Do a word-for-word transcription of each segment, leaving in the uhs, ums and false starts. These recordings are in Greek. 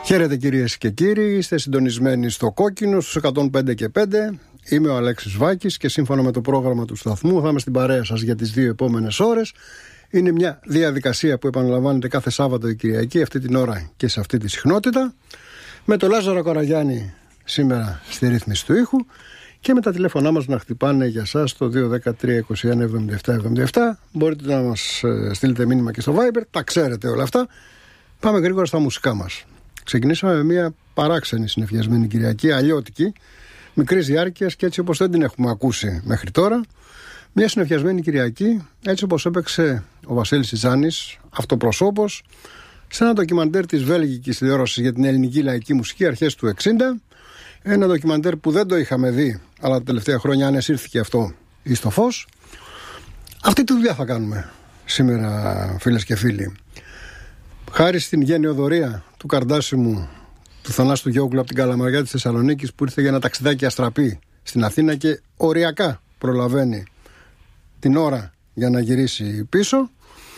Χαίρετε κυρίες και κύριοι, είστε συντονισμένοι στο Κόκκινο στους εκατόν πέντε και πέντε. Είμαι ο Αλέξης Βάκης και σύμφωνα με το πρόγραμμα του σταθμού θα είμαι στην παρέα σας για τις δύο επόμενες ώρες. Είναι μια διαδικασία που επαναλαμβάνεται κάθε Σάββατο ή Κυριακή αυτή την ώρα και σε αυτή τη συχνότητα, με τον Λάζαρο Καραγιάννη σήμερα στη ρύθμιση του ήχου και με τα τηλέφωνά μας να χτυπάνε για σας το δύο ένα μηδέν τρία είκοσι ένα εβδομήντα επτά εβδομήντα επτά. Μπορείτε να μας στείλετε μήνυμα και στο Viber, τα ξέρετε όλα αυτά. Πάμε γρήγορα στα μουσικά μας. Ξεκινήσαμε με μια παράξενη συνεφιασμένη Κυριακή, αλλιώτικη, μικρής διάρκειας και έτσι όπως δεν την έχουμε ακούσει μέχρι τώρα. Μια συνεφιασμένη Κυριακή, έτσι όπως έπαιξε ο Βασίλης Τσιτσάνης, αυτοπροσώπος, σε ένα ντοκιμαντέρ της βέλγικης τηλεόρασης για την ελληνική λαϊκή μουσική αρχές του εξήντα. Ένα ντοκιμαντέρ που δεν το είχαμε δει, αλλά τα τελευταία χρόνια ανεσύρθηκε αυτό εις στο φως. Αυτή τη δουλειά θα κάνουμε σήμερα, φίλες και φίλοι. Χάρη στην γενεοδορία του καρδάσιμου του Θανάστου Γιώγκλου από την Καλαμαριά της Θεσσαλονίκης, που ήρθε για ένα ταξιδάκι αστραπή στην Αθήνα και οριακά προλαβαίνει την ώρα για να γυρίσει πίσω,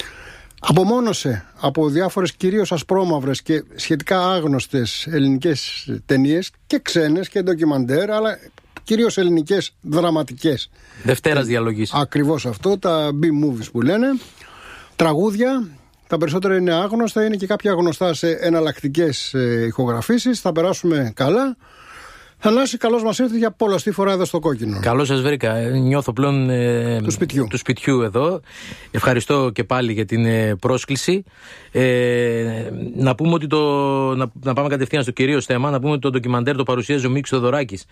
απομόνωσε από διάφορες κυρίως ασπρόμαυρες και σχετικά άγνωστες ελληνικές ταινίες και ξένες και ντοκιμαντέρ, αλλά κυρίως ελληνικές δραματικές. Δευτέρας διαλογής. Ακριβώς αυτό, τα B-movies που λένε. Τραγούδια. Τα περισσότερα είναι άγνωστα, είναι και κάποια γνωστά σε εναλλακτικές ε, ηχογραφήσεις. Θα περάσουμε καλά. Θανάση, καλώς μας ήρθε για πολλωστή φορά εδώ στο Κόκκινο. Καλώς σας βρήκα. Νιώθω πλέον ε, του, σπιτιού. του σπιτιού εδώ. Ευχαριστώ και πάλι για την ε, πρόσκληση. Ε, να πούμε ότι το. Να, να πάμε κατευθείαν στο κυρίως θέμα. Να πούμε ότι το ντοκιμαντέρ το παρουσίαζε ο Μίκης Θοδωράκης,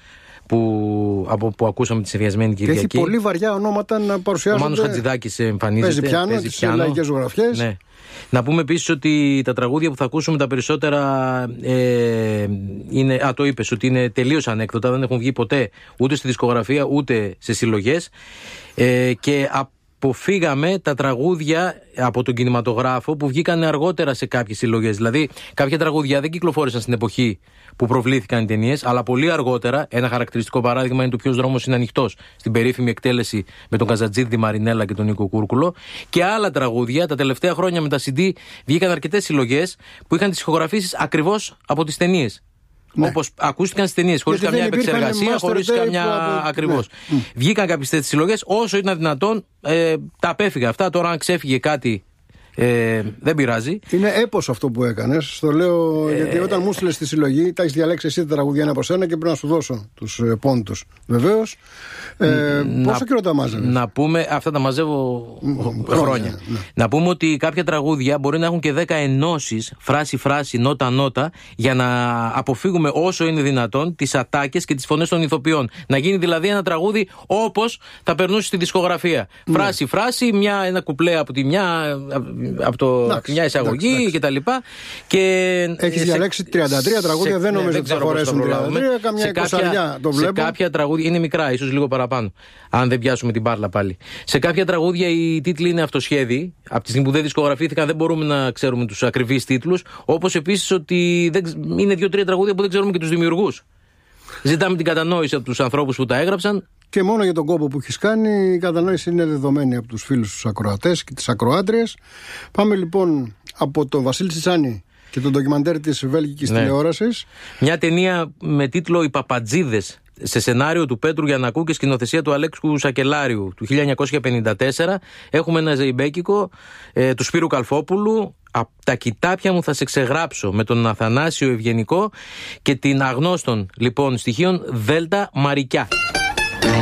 που, από, που ακούσαμε τη συνδυασμένη Κυριακή. Και έχει πολύ βαριά ονόματα να παρουσιάζονται. Ο Μάνος Χατζηδάκης εμφανίζεται. Παίζει πιάνο, τις λαϊκές ζωγραφιές. Ναι. Να πούμε επίσης ότι τα τραγούδια που θα ακούσουμε τα περισσότερα ε, είναι, α, το είπες, ότι είναι τελείως ανέκδοτα, δεν έχουν βγει ποτέ ούτε στη δισκογραφία ούτε σε συλλογές, ε, και αποφύγαμε τα τραγούδια από τον κινηματογράφο που βγήκαν αργότερα σε κάποιες συλλογές. Δηλαδή κάποια τραγούδια δεν κυκλοφόρησαν στην εποχή που προβλήθηκαν οι ταινίες, αλλά πολύ αργότερα. Ένα χαρακτηριστικό παράδειγμα είναι το Ποιος δρόμος είναι ανοιχτός, στην περίφημη εκτέλεση με τον Καζατζίδη, Μαρινέλα και τον Νίκο Κούρκουλο. Και άλλα τραγούδια τα τελευταία χρόνια με τα σι ντι βγήκαν αρκετές συλλογές που είχαν τις ηχογραφήσεις ακριβώς από τις ταινίες. Ναι. Όπως ακούστηκαν στις ταινίες, χωρίς καμιά επεξεργασία, χωρίς καμιά από... ακριβώς. Ναι. Βγήκαν κάποιες τέτοιες συλλογές, όσο ήταν δυνατόν, ε, τα απέφυγα αυτά. Τώρα, αν ξέφυγε κάτι, Ε, δεν πειράζει. Είναι έπος αυτό που έκανες. Το λέω ε, γιατί όταν μου στείλες τη συλλογή, τα έχεις διαλέξει εσύ τα τραγουδιά ένα από σένα και πρέπει να σου δώσω τους ε, πόντους. Βεβαίως. Ε, να, πόσο καιρό τα μάζευες? Να πούμε, αυτά τα μαζεύω χρόνια. χρόνια. Ναι. Να πούμε ότι κάποια τραγούδια μπορεί να έχουν και δέκα ενώσεις, φράση-φράση, νότα-νότα, για να αποφύγουμε όσο είναι δυνατόν τις ατάκες και τις φωνές των ηθοποιών. Να γίνει δηλαδή ένα τραγούδι όπως θα περνούσε στη δισκογραφία. Ναι. Φράση-φράση, μια, ένα κουπλέ από τη μια. Από το, εντάξει, μια εισαγωγή κτλ. Και έχει διαλέξει τριάντα τρία τραγούδια, σε, δεν νομίζω ότι θα χωρέσουν τριάντα τρία, καμιά εικοσαριά το βλέπω. Σε κάποια τραγούδια είναι μικρά, ίσως λίγο παραπάνω, αν δεν πιάσουμε την μπάρλα πάλι. Σε κάποια τραγούδια οι τίτλοι είναι αυτοσχέδιοι. Από τη στιγμή που δεν δισκογραφήθηκαν, δεν μπορούμε να ξέρουμε τους ακριβείς τίτλους. Όπως επίσης ότι δεν, είναι δύο-τρία τραγούδια που δεν ξέρουμε και τους δημιουργούς. Ζητάμε την κατανόηση από τους ανθρώπους που τα έγραψαν. Και μόνο για τον κόπο που έχεις κάνει, η κατανόηση είναι δεδομένη από τους φίλους τους ακροατές και τις ακροάτριες. Πάμε λοιπόν από τον Βασίλη Τσιτσάνη και τον ντοκιμαντέρ της βέλγικης ναι. τηλεόρασης. Μια ταινία με τίτλο «Οι Παπατζίδες», σε σενάριο του Πέτρου Γιαννακού και σκηνοθεσία του Αλέξου Σακελάριου του χίλια εννιακόσια πενήντα τέσσερα. Έχουμε ένα ζεϊμπέκικο ε, του Σπύρου Καλφόπουλου. «Από τα κοιτάπια μου θα σε ξεγράψω» με τον Αθανάσιο Ευγενικό και την αγνώστων λοιπόν στοιχείων Δέλτα Μαρικιά.